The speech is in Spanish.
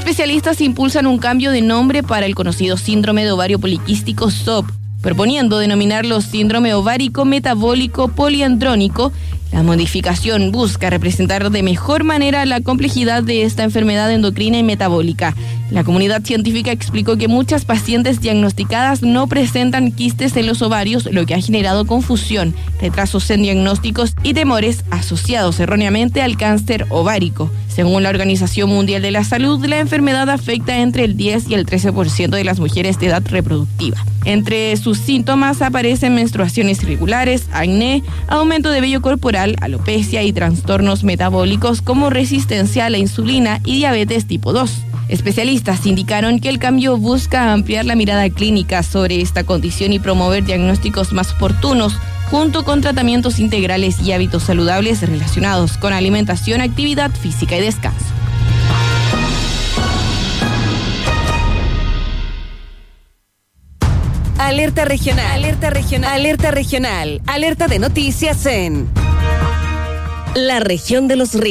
Especialistas impulsan un cambio de nombre para el conocido síndrome de ovario poliquístico SOP, proponiendo denominarlo síndrome ovárico metabólico poliandrónico. La modificación busca representar de mejor manera la complejidad de esta enfermedad endocrina y metabólica. La comunidad científica explicó que muchas pacientes diagnosticadas no presentan quistes en los ovarios, lo que ha generado confusión, retrasos en diagnósticos y temores asociados erróneamente al cáncer ovárico. Según la Organización Mundial de la Salud, la enfermedad afecta entre el 10 y el 13% de las mujeres de edad reproductiva. Entre sus síntomas aparecen menstruaciones irregulares, acné, aumento de vello corporal, alopecia y trastornos metabólicos como resistencia a la insulina y diabetes tipo 2. Especialistas indicaron que el cambio busca ampliar la mirada clínica sobre esta condición y promover diagnósticos más oportunos, junto con tratamientos integrales y hábitos saludables relacionados con alimentación, actividad física y descanso. Alerta regional, alerta regional, alerta regional, alerta de noticias en la región de los ríos.